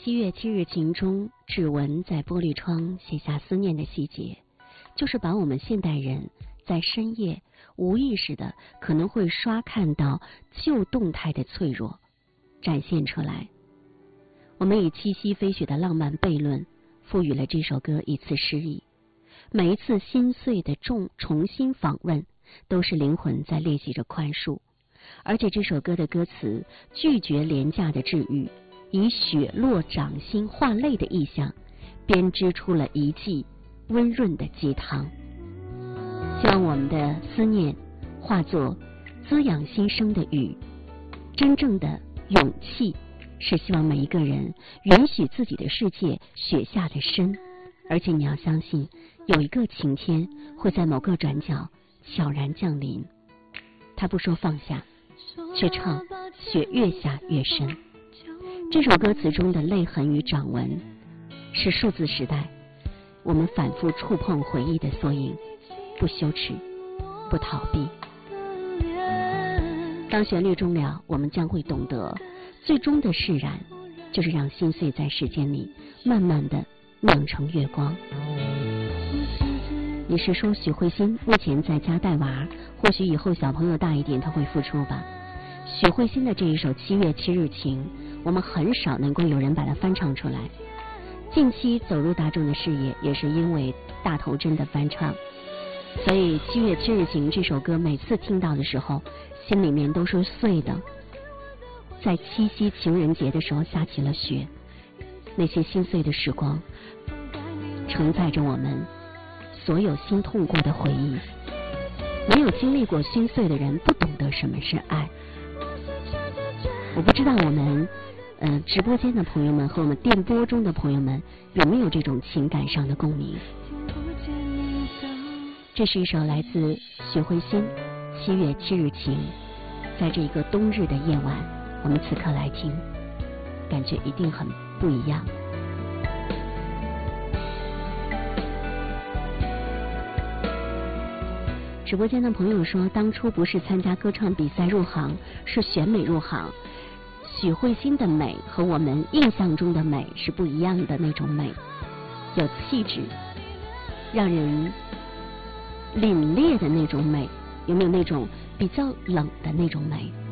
7月7日晴中，指纹在玻璃窗写下思念的细节，就是把我们现代人在深夜无意识的可能会刷看到旧动态的脆弱展现出来。我们以七夕飞雪的浪漫悖论赋予了这首歌一次诗意，每一次心碎的重新访问都是灵魂在练习着宽恕。而且这首歌的歌词拒绝廉价的治愈，以雪落掌心化泪的意象编织出了一剂温润的鸡汤。希望我们的思念化作滋养心声的雨。真正的勇气是希望每一个人允许自己的世界雪下的深，而且你要相信有一个晴天会在某个转角悄然降临。他不说放下，却唱雪越下越深。这首歌词中的泪痕与掌纹是数字时代我们反复触碰回忆的缩影，不羞耻，不逃避。当旋律终了，我们将会懂得最终的释然就是让心碎在时间里慢慢的酿成月光。你是说许慧欣目前在家带娃，或许以后小朋友大一点他会复出吧。许慧欣的这一首7月7日晴，我们很少能够有人把它翻唱出来。近期走入大众的视野也是因为大头针的翻唱，所以7月7日晴这首歌每次听到的时候心里面都是碎的。在七夕情人节的时候下起了雪，那些心碎的时光承载着我们所有心痛过的回忆。没有经历过心碎的人不懂得什么是爱。我不知道我们直播间的朋友们和我们电波中的朋友们有没有这种情感上的共鸣。这是一首来自许慧欣7月7日晴，在这一个冬日的夜晚我们此刻来听，感觉一定很不一样。直播间的朋友说，当初不是参加歌唱比赛入行，是选美入行。许慧欣的美和我们印象中的美是不一样的那种美，有气质，让人凛冽的那种美，有没有那种比较冷的那种美？